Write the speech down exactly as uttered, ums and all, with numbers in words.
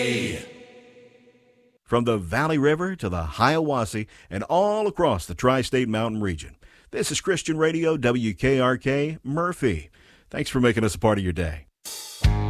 From the Valley River to the Hiawassee and all across the Tri-State Mountain region, this is Christian Radio W K R K Murphy. Thanks for making us a part of your day.